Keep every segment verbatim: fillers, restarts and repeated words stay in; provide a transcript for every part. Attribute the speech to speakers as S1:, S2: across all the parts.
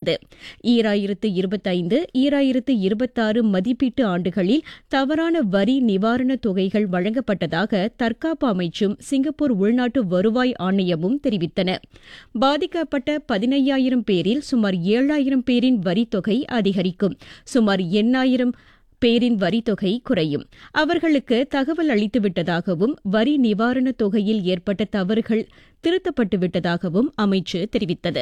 S1: தெரிவித்துள்ளது. ஈராயிரத்து இருபத்தைந்து ஈராயிரத்து இருபத்தாறு மதிப்பீட்டு ஆண்டுகளில் தவறான வரி நிவாரணத் தொகைகள் வழங்கப்பட்டதாக தற்காப்பு அமைச்சும் சிங்கப்பூர் உள்நாட்டு வருவாய் ஆணையமும் தெரிவித்தன. பாதிக்கப்பட்ட பதினையாயிரம் பேரில் சுமார் ஏழாயிரம் பேரின் வரித்தொகை அதிகரிக்கும். சுமார் எண்ணாயிரம் பேரின் வரித்தொகை குறையும். அவர்களுக்கு தகவல் அளித்துவிட்டதாகவும் வரி நிவாரணத் தொகையில் ஏற்பட்ட தவறுகள் திருத்தப்பட்டுவிட்டதாகவும் அமைச்சு தெரிவித்தது.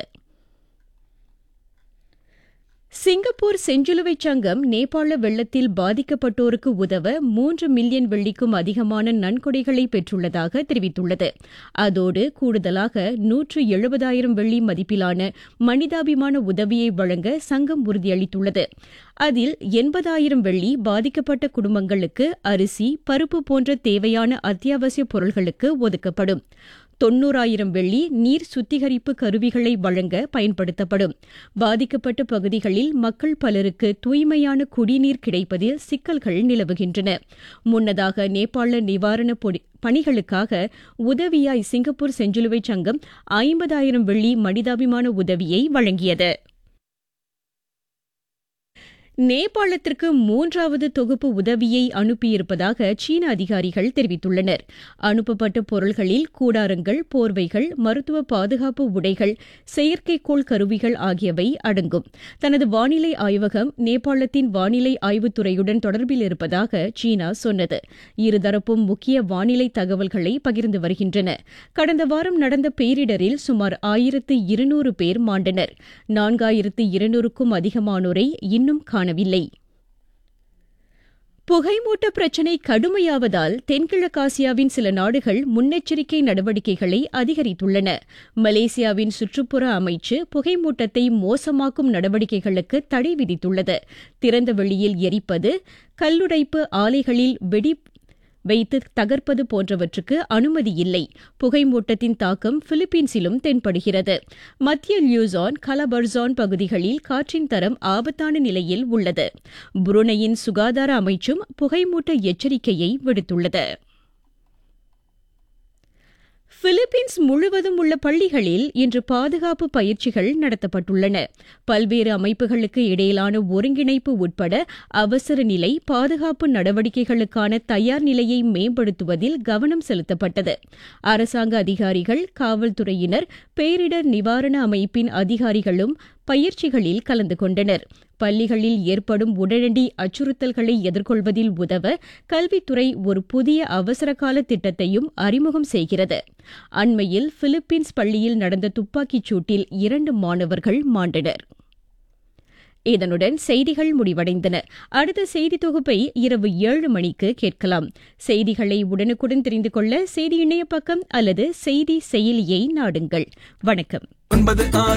S1: சிங்கப்பூர் செஞ்சிலுவைச் சங்கம் நேபாள வெள்ளத்தில் பாதிக்கப்பட்டோருக்கு உதவ மூன்று மில்லியன் வெள்ளிக்கும் அதிகமான நன்கொடைகளை பெற்றுள்ளதாக தெரிவித்துள்ளது. அதோடு கூடுதலாக நூற்று எழுபதாயிரம் வெள்ளி மதிப்பிலான மனிதாபிமான உதவியை வழங்க சங்கம் உறுதியளித்துள்ளது. அதில் எண்பதாயிரம் வெள்ளி பாதிக்கப்பட்ட குடும்பங்களுக்கு அரிசி, பருப்பு போன்ற தேவையான அத்தியாவசிய பொருட்களுக்கு ஒதுக்கப்படும். தொன்னூறாயிரம் வெள்ளி நீர் சுத்திகரிப்பு கருவிகளை வழங்க பயன்படுத்தப்படும். பாதிக்கப்பட்ட பகுதிகளில் மக்கள் பலருக்கு தூய்மையான குடிநீர் கிடைப்பதில் சிக்கல்கள் நிலவுகின்றன. முன்னதாக நேபாள நிவாரணப் பணிகளுக்காக உதவியாய் சிங்கப்பூர் செஞ்சிலுவைச் சங்கம் ஐம்பதாயிரம் வெள்ளி மனிதாபிமான உதவியை வழங்கியது. நேபாளத்திற்கு மூன்றாவது தொகுப்பு உதவியை அனுப்பியிருப்பதாக சீன அதிகாரிகள் தெரிவித்துள்ளனர். அனுப்பப்பட்ட பொருள்களில் கூடாரங்கள், போர்வைகள், மருத்துவ பாதுகாப்பு உடைகள், செயற்கைக்கோள் கருவிகள் ஆகியவை அடங்கும். தனது வானிலை ஆய்வகம் நேபாளத்தின் வானிலை ஆய்வுத்துறையுடன் தொடர்பில் இருப்பதாக சீனா சொன்னது. இருதரப்பும் முக்கிய வானிலை தகவல்களை பகிர்ந்து வருகின்றன. கடந்த வாரம் நடந்த பேரிடரில் சுமார் ஆயிரத்து இருநூறு பேர் மாண்டனர். நான்காயிரத்து இருநூறுக்கும் அதிகமானோரை இன்னும் காணவில்லை. புகைமூட்ட பிரச்சினை கடுமையாவதால் தென்கிழக்காசியாவின் சில நாடுகள் முன்னெச்சரிக்கை நடவடிக்கைகளை அதிகரித்துள்ளன. மலேசியாவின் சுற்றுப்புற அமைச்சு புகைமூட்டத்தை மோசமாக்கும் நடவடிக்கைகளுக்கு தடை விதித்துள்ளது. திறந்த வெளியில் எரிப்பது, கல்லுடைப்பு ஆலைகளில் வெடி வைத்து தகர்ப்பது போன்றவற்றுக்கு அனுமதி இல்லை. புகைமூட்டத்தின் தாக்கம் பிலிப்பீன்ஸிலும் தென்படுகிறது. மத்திய லியூசான், கலபர்சான் பகுதிகளில் காற்றின் தரம் ஆபத்தான நிலையில் உள்ளது. புருனையின் சுகாதார அமைச்சும் புகைமூட்ட எச்சரிக்கையை விடுத்துள்ளது. பிலிப்பீன்ஸ் முழுவதும் உள்ள பள்ளிகளில் இன்று பாதுகாப்பு பயிற்சிகள் நடத்தப்பட்டுள்ளன. பல்வேறு அமைப்புகளுக்கு இடையிலான ஒருங்கிணைப்பு உட்பட அவசர நிலை, பாதுகாப்பு நடவடிக்கைகளுக்கான தயார் நிலையை மேம்படுத்துவதில் கவனம் செலுத்தப்பட்டது. அரசாங்க அதிகாரிகள், காவல்துறையினர், பேரிடர் நிவாரண அமைப்பின் அதிகாரிகளும் பயிற்சிகளில் கலந்து கொண்டனர். பள்ளிகளில் ஏற்படும் உடனடி அச்சுறுத்தல்களை எதிர்கொள்வதில் உதவ கல்வித்துறை ஒரு புதிய அவசரகால திட்டத்தையும் அறிமுகம் செய்கிறது. அண்மையில் பிலிப்பீன்ஸ் பள்ளியில் நடந்த துப்பாக்கிச் சூட்டில் இரண்டு மாணவர்கள் மாண்டனர். இதனுடன் செய்திகள் முடிவடைந்தன. அடுத்த செய்தி தொகுப்பை இரவு ஏழு மணிக்கு கேட்கலாம். செய்திகளை உடனுக்குடன் தெரிந்து கொள்ள செய்தி இணைய பக்கம் அல்லது செய்தி செயலியை நாடுங்கள். வணக்கம்.